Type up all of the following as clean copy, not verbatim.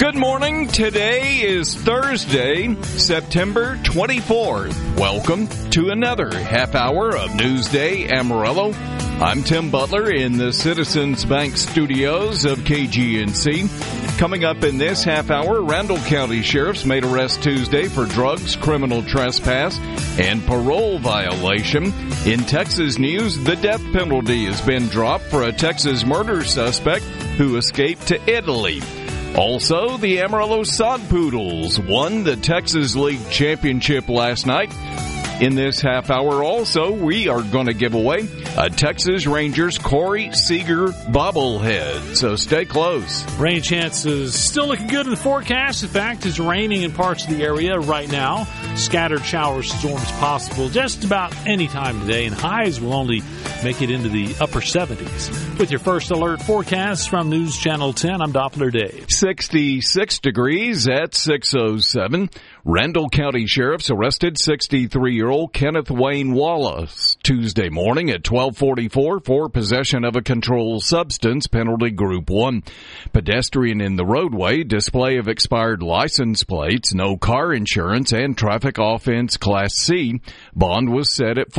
Good morning. Today is Thursday, September 24th. Welcome to another half hour of Newsday Amarillo. I'm Tim Butler in the Citizens Bank studios of KGNC. Coming up in this half hour, Randall County Sheriff's made arrest Tuesday for drugs, criminal trespass, and parole violation. In Texas news, the death penalty has been dropped for a Texas murder suspect who escaped to Italy. Also, the Amarillo Sod Poodles won the Texas League Championship last night. In this half hour also, we are going to give away a Texas Rangers Corey Seager bobblehead, so stay close. Rain chances still looking good in the forecast. In fact, it's raining in parts of the area right now. Scattered shower storms possible just about any time today, and highs will only make it into the upper 70s. With your first alert forecast from News Channel 10, I'm Doppler Dave. 66 degrees at 6:07. Randall County Sheriff's arrested 63-year-old Kenneth Wayne Wallace Tuesday morning at 12:44 for possession of a controlled substance, penalty group 1. Pedestrian in the roadway, display of expired license plates, no car insurance, and traffic offense class C. Bond was set at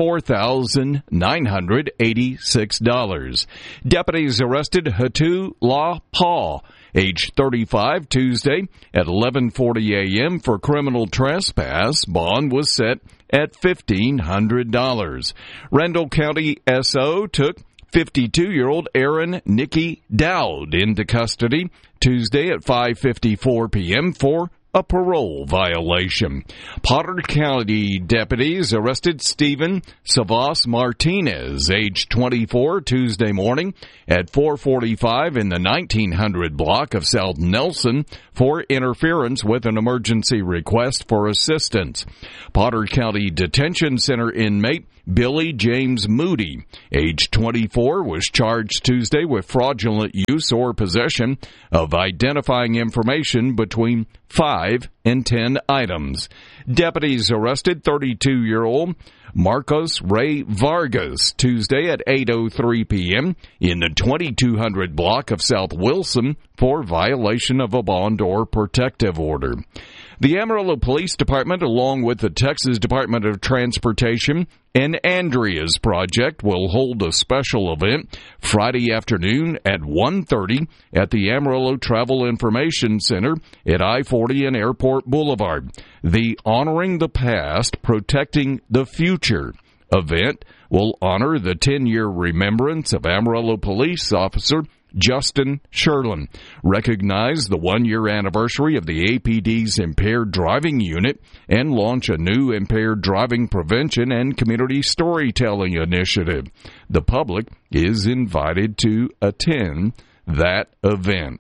$4,986. Deputies arrested Hatu La Paw, age 35, Tuesday at 11:40 a.m. for criminal trespass. Bond was set at $1,500. Randall County SO took 52-year-old Aaron Nikki Dowd into custody Tuesday at 5:54 p.m. for a parole violation. Potter County deputies arrested Stephen Savas Martinez, age 24, Tuesday morning at 4:45 in the 1900 block of South Nelson for interference with an emergency request for assistance. Potter County Detention Center inmate Billy James Moody, age 24, was charged Tuesday with fraudulent use or possession of identifying information between 5 and 10 items. Deputies arrested 32-year-old Marcos Ray Vargas Tuesday at 8:03 p.m. in the 2200 block of South Wilson for violation of a bond or protective order. The Amarillo Police Department, along with the Texas Department of Transportation and Andrea's Project, will hold a special event Friday afternoon at 1:30 at the Amarillo Travel Information Center at I-40 and Airport Boulevard. The Honoring the Past, Protecting the Future event will honor the 10-year remembrance of Amarillo Police Officer Justin Sherlin, recognize the 1-year anniversary of the APD's Impaired Driving Unit, and launch a new impaired driving prevention and community storytelling initiative. The public is invited to attend that event.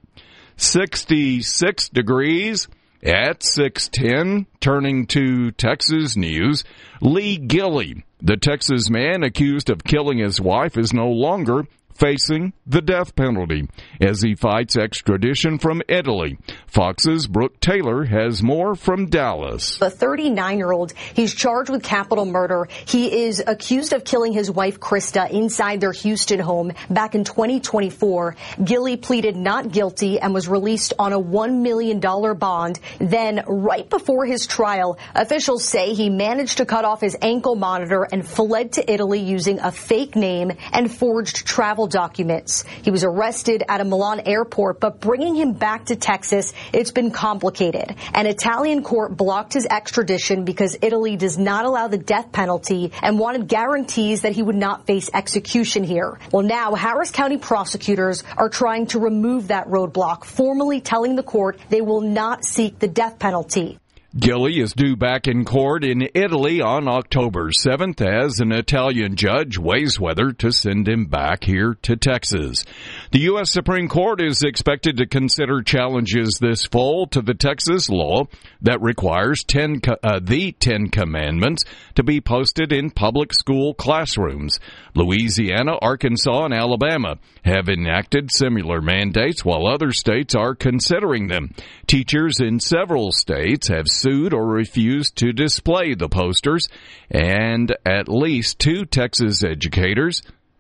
66 degrees at 6:10. Turning to Texas news, Lee Gilley, the Texas man accused of killing his wife, is no longer facing the death penalty as he fights extradition from Italy. Fox's Brooke Taylor has more from Dallas. A 39-year-old, he's charged with capital murder. He is accused of killing his wife, Krista, inside their Houston home back in 2024. Gilley pleaded not guilty and was released on a $1 million bond. Then, right before his trial, officials say he managed to cut off his ankle monitor and fled to Italy using a fake name and forged travel documents. He was arrested at a Milan airport, but bringing him back to Texas, it's been complicated. An Italian court blocked his extradition because Italy does not allow the death penalty and wanted guarantees that he would not face execution here. Well, now Harris County prosecutors are trying to remove that roadblock, formally telling the court they will not seek the death penalty. Gilley is due back in court in Italy on October 7th as an Italian judge weighs whether to send him back here to Texas. The U.S. Supreme Court is expected to consider challenges this fall to the Texas law that requires the 10 Commandments to be posted in public school classrooms. Louisiana, Arkansas, and Alabama have enacted similar mandates, while other states are considering them. Teachers in several states have sued or refused to display the posters, and at least 2 Texas educators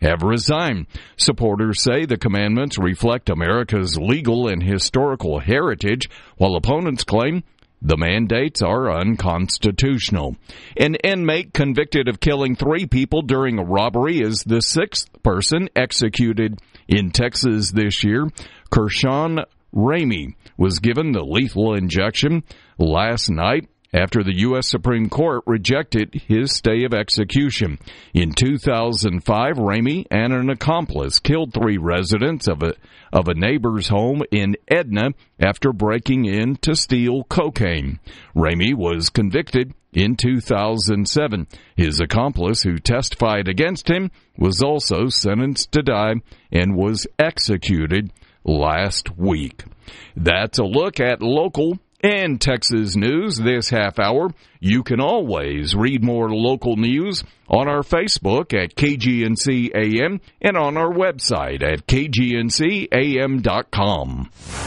have resigned. Supporters say the commandments reflect America's legal and historical heritage, while opponents claim the mandates are unconstitutional. An inmate convicted of killing 3 people during a robbery is the 6th person executed in Texas this year. Kershawn Ramey was given the lethal injection last night after the U.S. Supreme Court rejected his stay of execution. In 2005, Ramey and an accomplice killed 3 residents of a neighbor's home in Edna after breaking in to steal cocaine. Ramey was convicted in 2007. His accomplice, who testified against him, was also sentenced to die and was executed last week. That's a look at local and Texas news this half hour. You can always read more local news on our Facebook at KGNC AM and on our website at kgncam.com.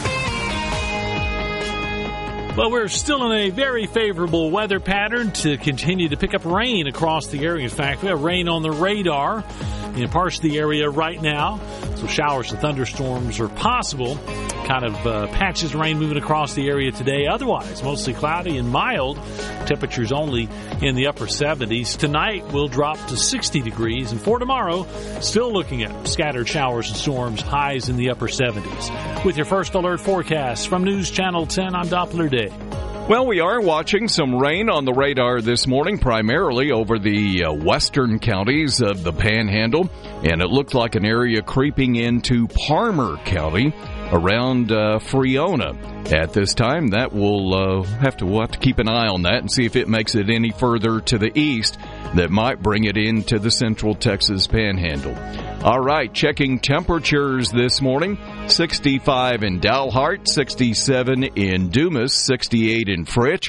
Well, we're still in a very favorable weather pattern to continue to pick up rain across the area. In fact, we have rain on the radar in parts of the area right now. So showers and thunderstorms are possible. Kind of patches of rain moving across the area today. Otherwise, mostly cloudy and mild. Temperatures only in the upper 70s. Tonight will drop to 60 degrees. And for tomorrow, still looking at scattered showers and storms, highs in the upper 70s. With your first alert forecast from News Channel 10, I'm Doppler Day. Well, we are watching some rain on the radar this morning, primarily over the western counties of the Panhandle, and it looked like an area creeping into Palmer County around Friona. At this time, that we'll have to keep an eye on that and see if it makes it any further to the east. That might bring it into the central Texas Panhandle. All right, checking temperatures this morning. 65 in Dalhart, 67 in Dumas, 68 in Fritch,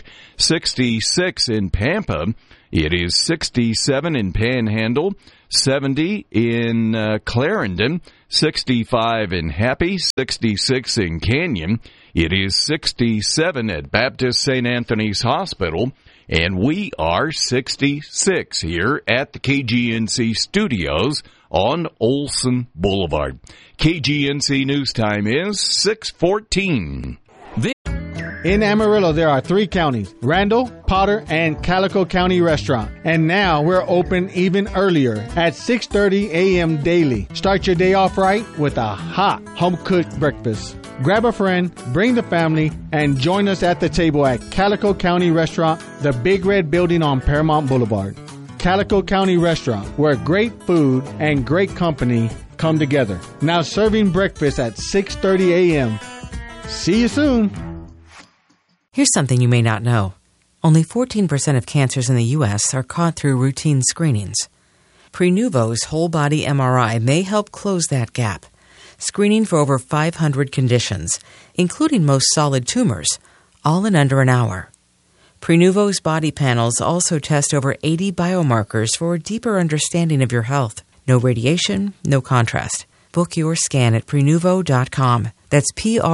66 in Pampa. It is 67 in Panhandle, 70 in Clarendon, 65 in Happy, 66 in Canyon. It is 67 at Baptist St. Anthony's Hospital, and we are 66 here at the KGNC studios on Olson Boulevard. KGNC News Time is 6:14. In Amarillo, there are 3 counties, Randall, Potter, and Calico County Restaurant. And now we're open even earlier at 6:30 a.m. daily. Start your day off right with a hot home-cooked breakfast. Grab a friend, bring the family, and join us at the table at Calico County Restaurant, the Big Red Building on Paramount Boulevard. Calico County Restaurant, where great food and great company come together. Now serving breakfast at 6:30 a.m. See you soon. Here's something you may not know. Only 14% of cancers in the U.S. are caught through routine screenings. Prenuvo's whole-body MRI may help close that gap, screening for over 500 conditions, including most solid tumors, all in under an hour. Prenuvo's body panels also test over 80 biomarkers for a deeper understanding of your health. No radiation, no contrast. Book your scan at Prenuvo.com. That's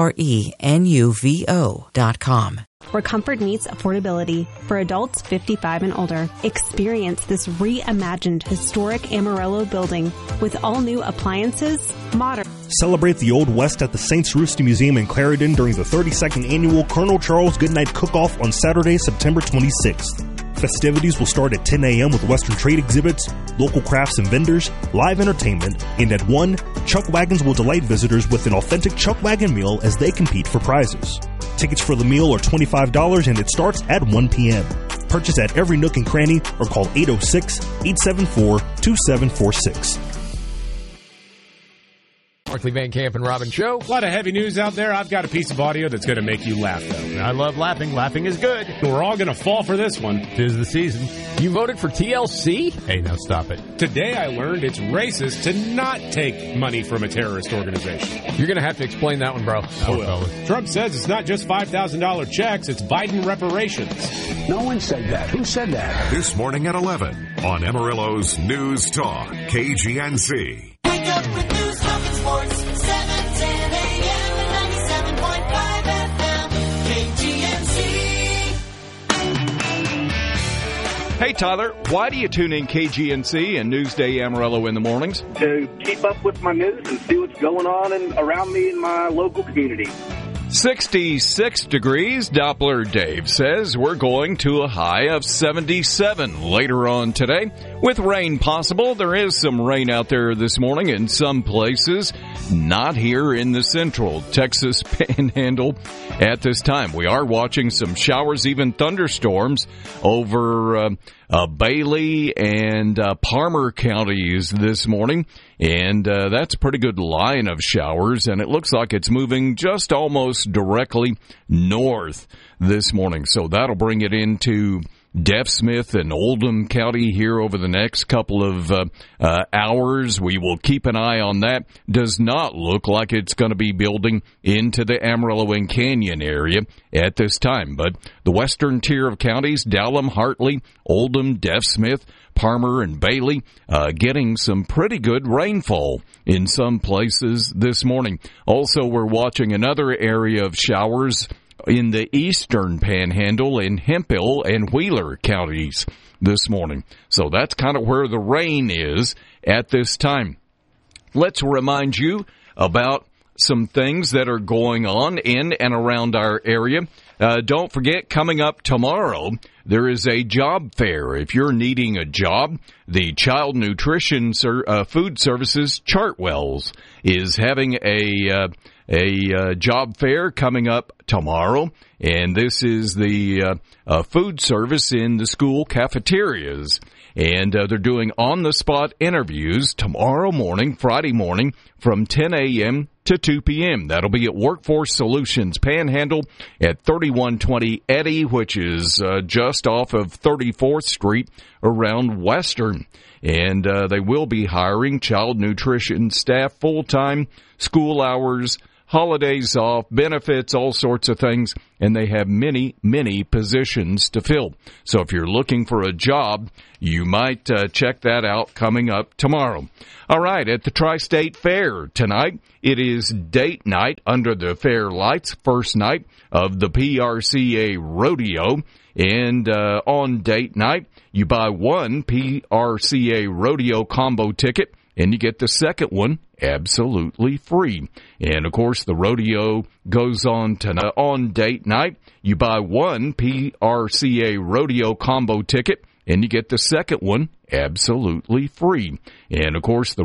Prenuvo.com. Where comfort meets affordability for adults 55 and older. Experience this reimagined historic Amarillo building with all new appliances, modern. Celebrate the Old West at the Saints Rooster Museum in Clarendon during the 32nd annual Colonel Charles Goodnight Cook-Off on Saturday, September 26th. Festivities will start at 10 a.m. with Western trade exhibits, local crafts and vendors, live entertainment, and at 1, Chuck Wagons will delight visitors with an authentic Chuck Wagon meal as they compete for prizes. Tickets for the meal are $25 and it starts at 1 p.m. Purchase at every nook and cranny or call 806-874-2746. Markley, Van Camp, and Robin Show. A lot of heavy news out there. I've got a piece of audio that's going to make you laugh, though. I love laughing. Laughing is good. We're all going to fall for this one. 'Tis the season. You voted for TLC? Hey, now stop it. Today I learned it's racist to not take money from a terrorist organization. You're going to have to explain that one, bro. I will. Trump says it's not just $5,000 checks, it's Biden reparations. No one said that. Who said that? This morning at 11 on Amarillo's News Talk, KGNC. Wake up with News Talk and Sports, 7 to 10 a.m. and 97.5 FM, KGNC. Hey, Tyler, why do you tune in KGNC and Newsday Amarillo in the mornings? To keep up with my news and see what's going on around me in my local community. 66 degrees, Doppler Dave says we're going to a high of 77 later on today. With rain possible, there is some rain out there this morning in some places, not here in the central Texas Panhandle at this time. We are watching some showers, even thunderstorms over Bailey and Palmer counties this morning. And that's a pretty good line of showers, and it looks like it's moving just almost directly north this morning. So that'll bring it into Deaf Smith and Oldham County here over the next couple of hours. We will keep an eye on that. Does not look like it's going to be building into the Amarillo and Canyon area at this time. But the western tier of counties, Dallam, Hartley, Oldham, Deaf Smith, Palmer, and Bailey, getting some pretty good rainfall in some places this morning. Also, we're watching another area of showers in the eastern Panhandle in Hemphill and Wheeler counties this morning. So that's kind of where the rain is at this time. Let's remind you about some things that are going on in and around our area. Don't forget, coming up tomorrow, there is a job fair. If you're needing a job, the Child Nutrition Food Services Chartwells is having a job fair coming up tomorrow, and this is the food service in the school cafeterias. And they're doing on-the-spot interviews tomorrow morning, Friday morning, from 10 a.m. to 2 p.m. That'll be at Workforce Solutions Panhandle at 3120 Eddy, which is just off of 34th Street around Western. And they will be hiring child nutrition staff full-time, school hours, holidays off, benefits, all sorts of things, and they have many, many positions to fill. So if you're looking for a job, you might check that out coming up tomorrow. All right, at the Tri-State Fair tonight, it is date night under the fair lights, first night of the PRCA Rodeo. And on date night, you buy one PRCA Rodeo combo ticket, and you get the second one absolutely free. And, of course, the rodeo goes on tonight. On date night, you buy one PRCA Rodeo combo ticket, and you get the second one absolutely free. And, of course, the